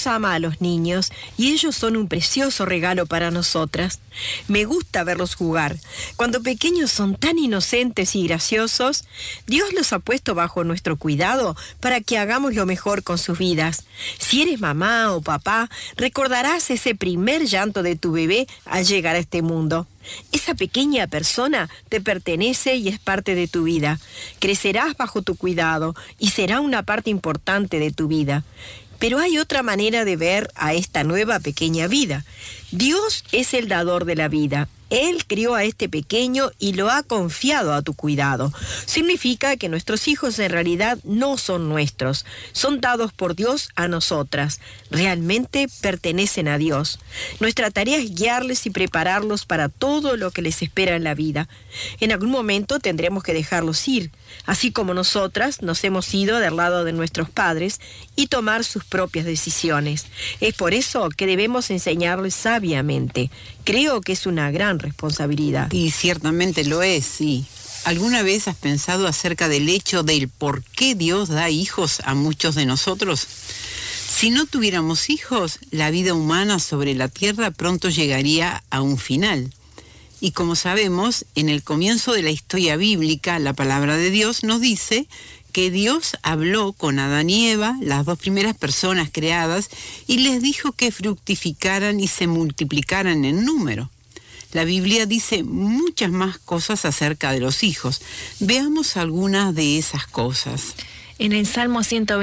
Dios ama a los niños y ellos son un precioso regalo para nosotras. Me gusta verlos jugar. Cuando pequeños son tan inocentes y graciosos, Dios los ha puesto bajo nuestro cuidado para que hagamos lo mejor con sus vidas. Si eres mamá o papá, recordarás ese primer llanto de tu bebé al llegar a este mundo. Esa pequeña persona te pertenece y es parte de tu vida. Crecerás bajo tu cuidado y será una parte importante de tu vida. Pero hay otra manera de ver a esta nueva pequeña vida. Dios es el dador de la vida. Él crió a este pequeño y lo ha confiado a tu cuidado. Significa que nuestros hijos en realidad no son nuestros, son dados por Dios a nosotras. Realmente pertenecen a Dios. Nuestra tarea es guiarles y prepararlos para todo lo que les espera en la vida. En algún momento tendremos que dejarlos ir, así como nosotras nos hemos ido del lado de nuestros padres y tomar sus propias decisiones. Es por eso que debemos enseñarles sabiamente. Creo que es una gran responsabilidad. Y ciertamente lo es, sí. ¿Alguna vez has pensado acerca del hecho del por qué Dios da hijos a muchos de nosotros? Si no tuviéramos hijos, la vida humana sobre la tierra pronto llegaría a un final. Y como sabemos, en el comienzo de la historia bíblica, la palabra de Dios nos dice que Dios habló con Adán y Eva, las dos primeras personas creadas, y les dijo que fructificaran y se multiplicaran en número. La Biblia dice muchas más cosas acerca de los hijos. Veamos algunas de esas cosas. En el Salmo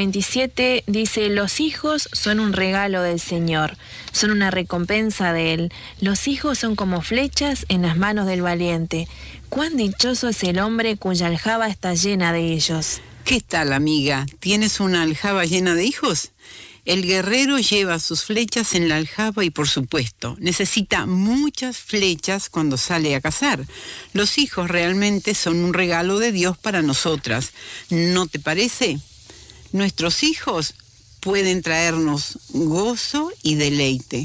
127 dice: los hijos son un regalo del Señor, son una recompensa de Él. Los hijos son como flechas en las manos del valiente. Cuán dichoso es el hombre cuya aljaba está llena de ellos. ¿Qué tal, amiga? ¿Tienes una aljaba llena de hijos? El guerrero lleva sus flechas en la aljaba y, por supuesto, necesita muchas flechas cuando sale a cazar. Los hijos realmente son un regalo de Dios para nosotras. ¿No te parece? Nuestros hijos pueden traernos gozo y deleite.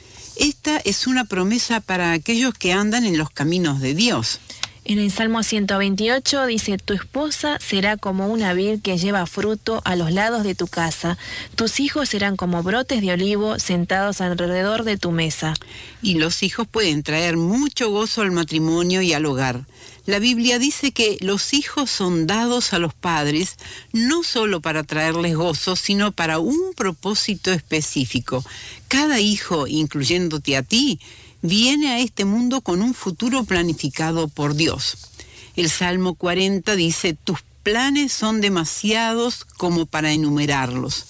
Esta es una promesa para aquellos que andan en los caminos de Dios. En el Salmo 128 dice: tu esposa será como una vid que lleva fruto a los lados de tu casa. Tus hijos serán como brotes de olivo sentados alrededor de tu mesa. Y los hijos pueden traer mucho gozo al matrimonio y al hogar. La Biblia dice que los hijos son dados a los padres no solo para traerles gozo, sino para un propósito específico. Cada hijo, incluyéndote a ti, viene a este mundo con un futuro planificado por Dios. El Salmo 40 dice: tus planes son demasiados como para enumerarlos.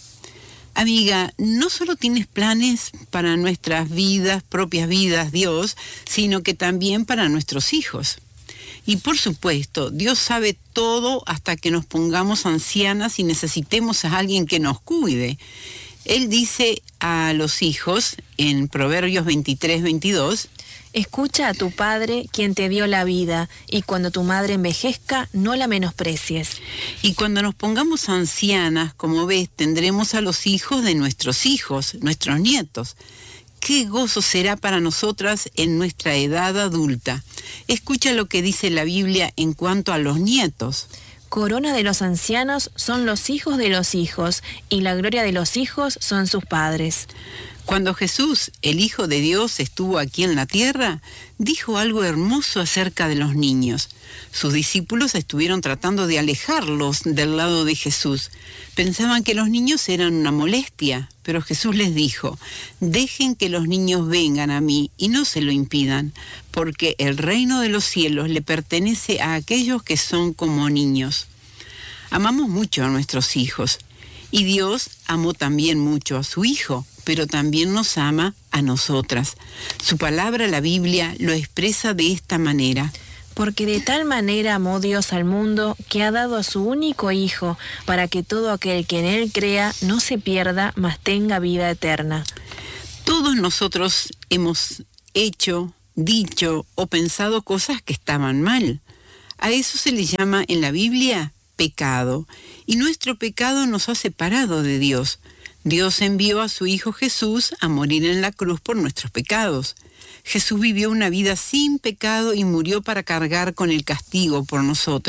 Amiga, no solo tienes planes para nuestras vidas, propias vidas, Dios, sino que también para nuestros hijos. Y por supuesto, Dios sabe todo hasta que nos pongamos ancianas y necesitemos a alguien que nos cuide. Él dice a los hijos en Proverbios 23-22: escucha a tu padre, quien te dio la vida, y cuando tu madre envejezca, no la menosprecies. Y cuando nos pongamos ancianas, como ves, tendremos a los hijos de nuestros hijos, nuestros nietos. ¡Qué gozo será para nosotras en nuestra edad adulta! Escucha lo que dice la Biblia en cuanto a los nietos. Corona de los ancianos son los hijos de los hijos, y la gloria de los hijos son sus padres. Cuando Jesús, el Hijo de Dios, estuvo aquí en la tierra, dijo algo hermoso acerca de los niños. Sus discípulos estuvieron tratando de alejarlos del lado de Jesús. Pensaban que los niños eran una molestia, pero Jesús les dijo: dejen que los niños vengan a mí y no se lo impidan, porque el reino de los cielos le pertenece a aquellos que son como niños. Amamos mucho a nuestros hijos, y Dios amó también mucho a su Hijo, pero también nos ama a nosotras. Su palabra, la Biblia, lo expresa de esta manera: porque de tal manera amó Dios al mundo, que ha dado a su único Hijo, para que todo aquel que en Él crea no se pierda, mas tenga vida eterna. Todos nosotros hemos hecho, dicho o pensado cosas que estaban mal. A eso se le llama en la Biblia pecado, y nuestro pecado nos ha separado de Dios. Dios envió a su Hijo Jesús a morir en la cruz por nuestros pecados. Jesús vivió una vida sin pecado y murió para cargar con el castigo por nosotros.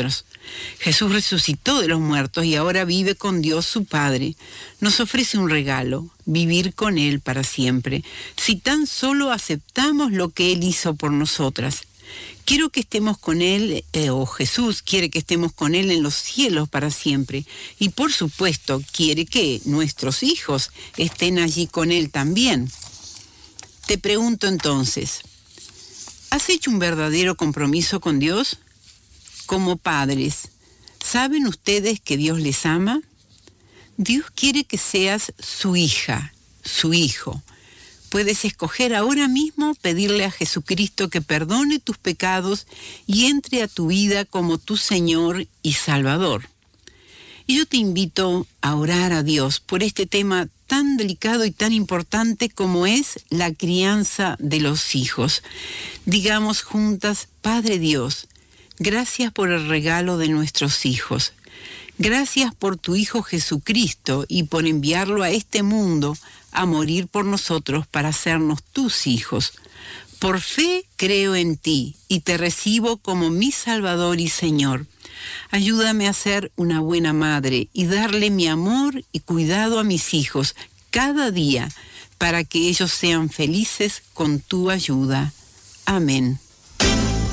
Jesús resucitó de los muertos y ahora vive con Dios su Padre. Nos ofrece un regalo, vivir con Él para siempre, si tan solo aceptamos lo que Él hizo por nosotras. Quiero que estemos con Él, o Jesús quiere que estemos con Él en los cielos para siempre. Y por supuesto quiere que nuestros hijos estén allí con Él también. Te pregunto entonces, ¿has hecho un verdadero compromiso con Dios? Como padres, ¿saben ustedes que Dios les ama? Dios quiere que seas su hija, su hijo. Puedes escoger ahora mismo pedirle a Jesucristo que perdone tus pecados y entre a tu vida como tu Señor y Salvador. Y yo te invito a orar a Dios por este tema tan delicado y tan importante como es la crianza de los hijos. Digamos juntas, Padre Dios, gracias por el regalo de nuestros hijos. Gracias por tu Hijo Jesucristo y por enviarlo a este mundo a morir por nosotros para hacernos tus hijos. Por fe creo en ti y te recibo como mi Salvador y Señor. Ayúdame a ser una buena madre y darle mi amor y cuidado a mis hijos cada día para que ellos sean felices con tu ayuda. Amén.